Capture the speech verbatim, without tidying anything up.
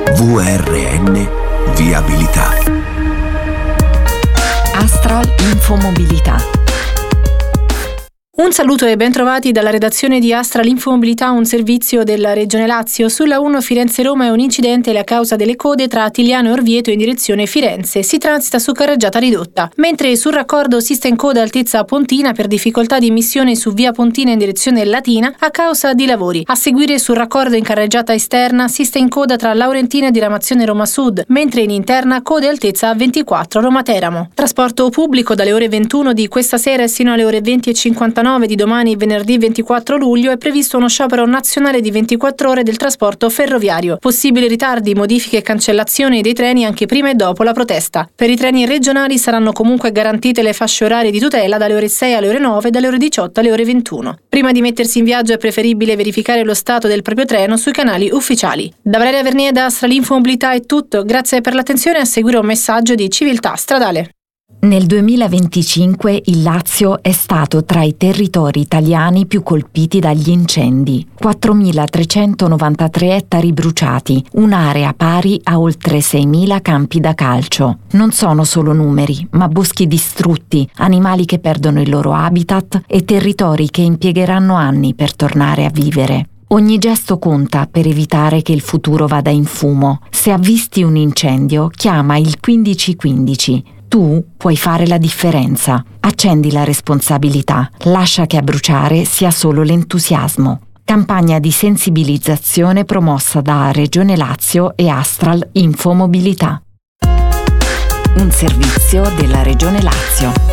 V R N Viabilità. Astral Infomobilità. Un saluto e ben trovati dalla redazione di Astral Infomobilità, un servizio della Regione Lazio. Sulla uno Firenze-Roma è un incidente a causa delle code tra Tigliano e Orvieto in direzione Firenze. Si transita su carreggiata ridotta, mentre sul raccordo si sta in coda altezza Pontina per difficoltà di emissione su via Pontina in direzione Latina a causa di lavori. A seguire sul raccordo in carreggiata esterna si sta in coda tra Laurentina e diramazione Roma Sud, mentre in interna code altezza ventiquattro Roma Teramo. Trasporto pubblico dalle ore ventuno di questa sera e sino alle ore venti e cinquantanove di domani, venerdì ventiquattro luglio, è previsto uno sciopero nazionale di ventiquattro ore del trasporto ferroviario. Possibili ritardi, modifiche e cancellazioni dei treni anche prima e dopo la protesta. Per i treni regionali saranno comunque garantite le fasce orarie di tutela dalle ore sei alle ore nove e dalle ore diciotto alle ore ventuno. Prima di mettersi in viaggio è preferibile verificare lo stato del proprio treno sui canali ufficiali. Da Valeria Vernier da Astral Infomobilità è tutto. Grazie per l'attenzione. A seguire un messaggio di civiltà stradale. Nel duemilaventicinque il Lazio è stato tra i territori italiani più colpiti dagli incendi. quattromilatrecentonovantatré ettari bruciati, un'area pari a oltre seimila campi da calcio. Non sono solo numeri, ma boschi distrutti, animali che perdono il loro habitat e territori che impiegheranno anni per tornare a vivere. Ogni gesto conta per evitare che il futuro vada in fumo. Se avvisti un incendio, chiama il quindici quindici. Tu puoi fare la differenza. Accendi la responsabilità. Lascia che a bruciare sia solo l'entusiasmo. Campagna di sensibilizzazione promossa da Regione Lazio e Astral Infomobilità. Un servizio della Regione Lazio.